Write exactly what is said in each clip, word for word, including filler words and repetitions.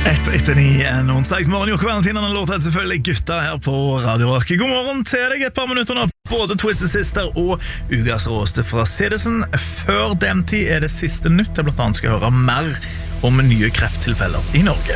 Etter etter ni en onsdagsmorgen, Jokke Valentin, han har låtet selvfølgelig gutta her på Radio Rock. God morgen til deg, et par minutter nå. Både Twisted Sister og Ugas råste fra Citizen. Før den tid er det siste nytt. Jeg blant annet skal høre mer om nye krefttilfeller i Norge.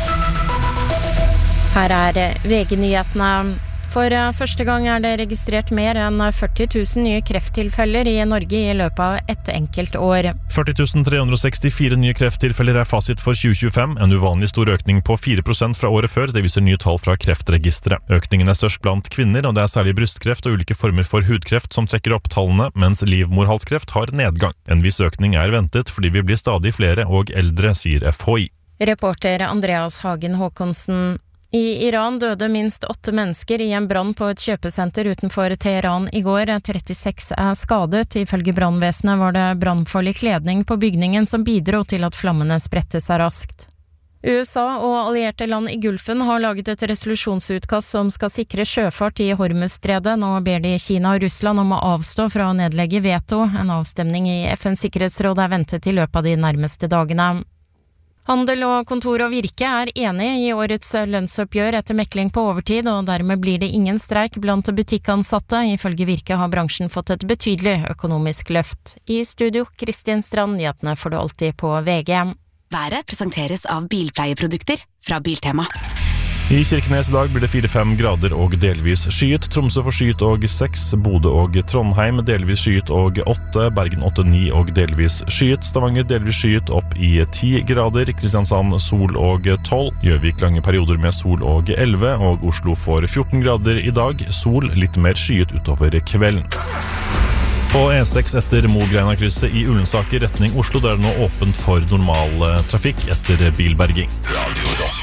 Her er V G-nyhetene. For første gang er det registrert mer enn førti tusen nye krefttilfeller i Norge i løpet av ett enkelt år. førti tusen tre hundre sekstifire nye krefttilfeller er fasit for tjue tjuefem, en uvanlig stor økning på fire prosent fra året før, det viser nye tall fra Kreftregisteret. Økningen er størst blant kvinner, og det er særlig brystkreft og ulike former for hudkreft som trekker opp tallene, mens livmorhalskreft har nedgang. En viss økning er ventet fordi vi blir stadig flere og eldre, sier F H I. Reporter Andreas Hagen Håkonsen. I Iran døde minst åtte mennesker i en brann på et kjøpesenter utenfor Teheran i går. trettiseks er skadet. Ifølge brannvesenet var det brannfarlig kledning på bygningen som bidro til at flammene spredte seg raskt. U S A og allierte land i Gulfen har laget et resolusjonsutkast som skal sikre sjøfart i Hormuzstredet. Nå ber de Kina og Russland om å avstå fra å nedlegge veto. En avstemning i F N's sikkerhetsråd er ventet i løpet av de nærmeste dagene. Handel og Kontor og Virke er enige i årets lønnsoppgjør etter mekling på overtid, og dermed blir det ingen streik blant butikkansatte. Ifølge Virke har bransjen fått et betydelig økonomisk løft. I studio, Kristin Strand, nyhetene får du alltid på V G. Været presenteres av bilpleieprodukter fra Biltema. I Kirkenes i dag blir det fire til fem grader og delvis skyet. Tromsø får skyet og seks, Bodø og Trondheim delvis skyet og åtte, Bergen åtte til ni og delvis skyet, Stavanger delvis skyet opp i ti grader, Kristiansand sol og tolv, Gjøvik lange perioder med sol og elleve, og Oslo får fjorten grader i dag, sol litt mer skyet utover kvelden. På E seks etter Mogreina-krysset i Ullensaker retning Oslo, der er det nå åpent for normal trafikk etter bilberging. Radio Rock.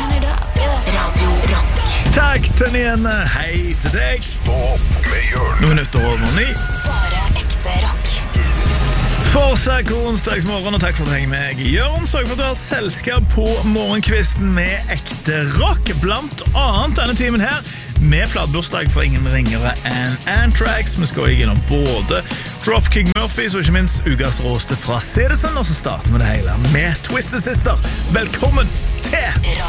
Radio Rock. Takk til Nene, hei til deg. Stå opp med Jørn. Noen minutter over ni. Bare ekte rock. Forsøk onsdagsmorgen, og takk for at du henger med. Jørn, sørg for at du har selskap på morgenkvisten med ekte rock. Blant annet denne timen her, med platebursdag for ingen ringere enn Anthrax. Vi skal gjennom både Dropkick Murphys og ikke minst Ugas råste fra Citizen, og så starter vi det hele med Twisted Sister. Velkommen til